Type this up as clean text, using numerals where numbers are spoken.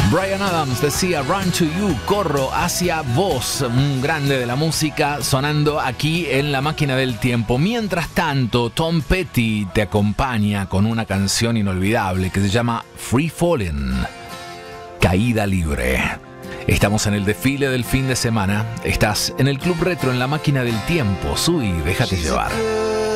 Bryan Adams decía Run to You, corro hacia vos, un grande de la música sonando aquí en La Máquina del Tiempo. Mientras tanto, Tom Petty te acompaña con una canción inolvidable que se llama Free Fallin', Caída Libre. Estamos en el desfile del fin de semana, estás en el Club Retro en La Máquina del Tiempo. Subí, déjate llevar.